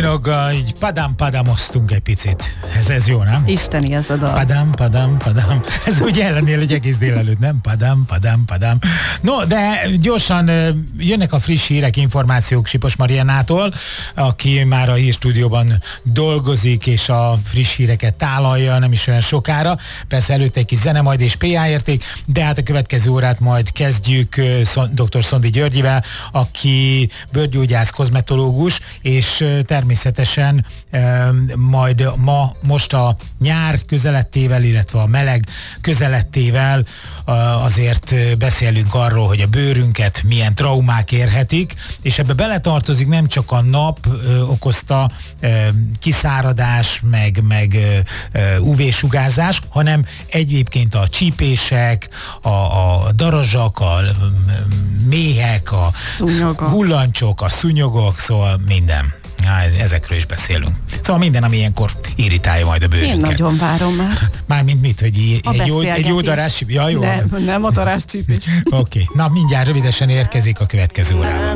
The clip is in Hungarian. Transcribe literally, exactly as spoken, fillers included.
Martinoggal így padám-padámoztunk egy picit. Ez, ez jó, nem? Isteni ez a dal. Padám, padám, padám. Ez ugye ellenél egy egész délelőtt, nem? Padám, padám, padám. No, de gyorsan jönnek a friss hírek, információk Sipos Mariannától, aki már a hírstúdióban dolgozik, és a friss híreket tálalja, nem is olyan sokára. Persze előtte egy kis zene, majd és pé á érték, de hát a következő órát majd kezdjük dr. Szondi Györgyivel, aki bőrgyógyász, kozmetológus, és természetesen majd ma, most a nyár közelettével, illetve a meleg közelettével azért beszélünk arról, hogy a bőrünket milyen traumák érhetik, és ebbe beletartozik nem csak a nap okozta kiszáradás, meg, meg ú vé-sugárzás, hanem egyébként a csípések, a, a darazsak, a méhek, a Szúnyogok. hullancsok, a szúnyogok, szóval minden. Ja, ezekről is beszélünk. Szóval minden, ami ilyenkor irritálja majd a bőrünket. Én nagyon várom már. Mármint mit, hogy egy jó, egy jó darás... Ja, jó. Nem, nem a darás csípés. Oké, okay. Na mindjárt rövidesen érkezik a következő órában.